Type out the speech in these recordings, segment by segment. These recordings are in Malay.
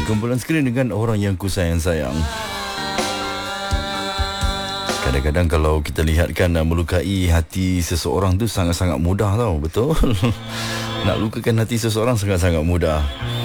kumpulan skrin dengan orang yang ku sayang-sayang. Kadang-kadang kalau kita lihatkan melukai hati seseorang tu sangat-sangat mudah tau, betul? Nak lukakan hati seseorang sangat-sangat mudah.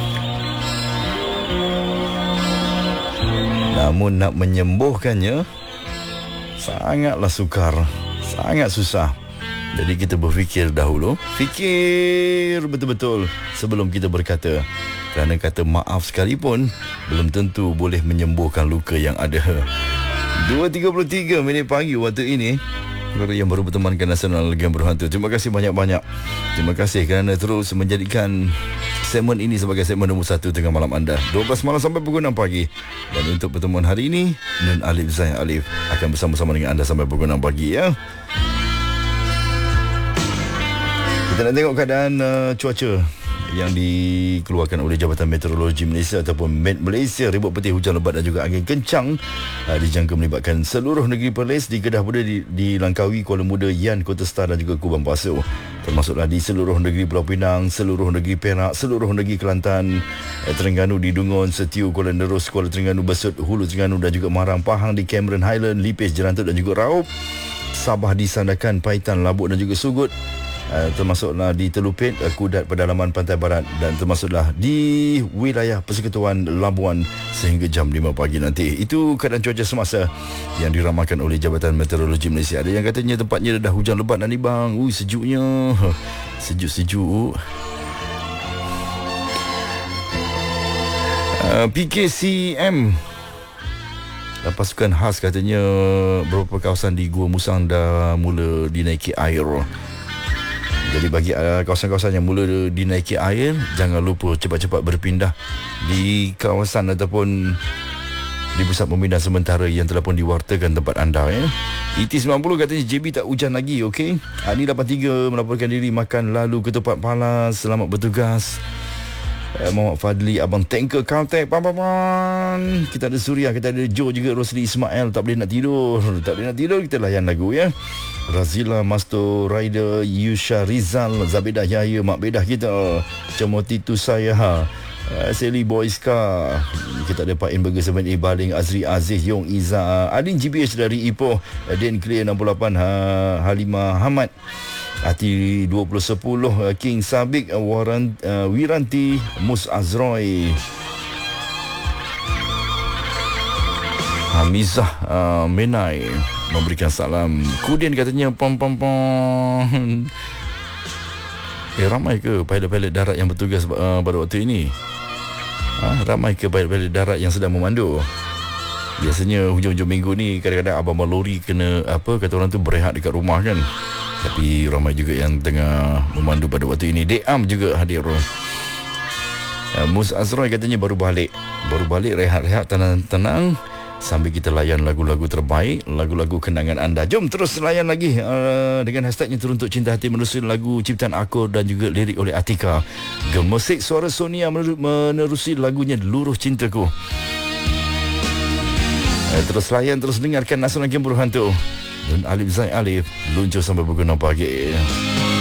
Namun nak menyembuhkannya sangatlah sukar, sangat susah. Jadi kita berfikir dahulu, fikir betul-betul sebelum kita berkata. Kerana kata maaf sekalipun belum tentu boleh menyembuhkan luka yang ada. 2.33 minit pagi waktu ini. Kepada yang baru bertemankan Nasional Legend Berhantu, terima kasih banyak-banyak. Terima kasih kerana terus menjadikan segmen ini sebagai segmen nombor 1 tengah malam anda, 12 malam sampai pukul 6 pagi. Dan untuk pertemuan hari ini, Nun Alif Zain Alif akan bersama-sama dengan anda sampai pukul 6 pagi ya. Kita nak tengok keadaan cuaca yang dikeluarkan oleh Jabatan Meteorologi Malaysia ataupun Met Malaysia. Ribut peti, hujan lebat dan juga angin kencang dijangka melibatkan seluruh negeri Perlis, di Kedah Buda, di Langkawi, Kuala Muda, Yan, Kota Star dan juga Kubang Pasu. Termasuklah di seluruh negeri Pulau Pinang, seluruh negeri Perak, seluruh negeri Kelantan, Terengganu, di Dungun, Setiu, Kuala Nerus, Kuala Terengganu, Besut, Hulu Terengganu dan juga Marang, Pahang, di Cameron Highland, Lipis, Jerantut dan juga Raub, Sabah, di Sandakan, Paitan, Labuk dan juga Sugut. Termasuklah di Telupit, Kudat, pedalaman pantai barat, dan termasuklah di wilayah Persekutuan Labuan sehingga jam 5 pagi nanti. Itu keadaan cuaca semasa yang diramalkan oleh Jabatan Meteorologi Malaysia. Ada yang katanya tempatnya dah hujan lebat dah ni bang. Sejuknya. Sejuk-sejuk. PKCM, pasukan khas, katanya beberapa kawasan di Gua Musang dah mula dinaiki air. Jadi bagi kawasan-kawasan yang mula dinaiki air, jangan lupa cepat-cepat berpindah di kawasan ataupun di pusat pemindahan sementara yang telah pun diwartakan tempat anda ya. ET90 katanya JB tak hujan lagi, okey. Ani 83 melaporkan diri makan lalu ketupat palas, selamat bertugas. Muhammad Fadli, Abang Tanker Caltech, pan. Kita ada Suria, kita ada Joe juga, Rosli Ismail. Tak boleh nak tidur, kita layan lagu ya. Razila, Masto Rider, Yusha Rizal, Zabedah Yahya, Mak Bedah kita, Cemoti tu saya, Sally Boyska. Kita ada Pak In Burger 7A Baling, Azri Aziz, Yong Iza, Adin GBH dari Ipoh, Dan Clear 68, Halimah Hamad, Ati 2010, King Sabik, Wiranti, Mus Azroy, Hamizah Menai memberikan salam. Kudin katanya pom. Ramai ke pilot-pilot darat yang bertugas pada waktu ini? Ramai ke pilot-pilot darat yang sedang memandu? Biasanya hujung-hujung minggu ni kadang-kadang abang lori kena kata orang tu berehat dekat rumah kan. Tapi ramai juga yang tengah memandu pada waktu ini. Deam juga hadir. Mus Azroy katanya baru balik rehat-rehat, tenang-tenang sambil kita layan lagu-lagu terbaik, lagu-lagu kenangan anda. Jom terus layan lagi dengan hashtagnya Teruntuk Cinta Hati, menerusi lagu ciptaan Akor dan juga lirik oleh Atika. Gemesik suara Sonia menerusi lagunya Luruh Cintaku. Terus layan, terus dengarkan Nasional Legend Berhantu. Dan Alif Zain Alif luncur sampai pukul 6 pagi.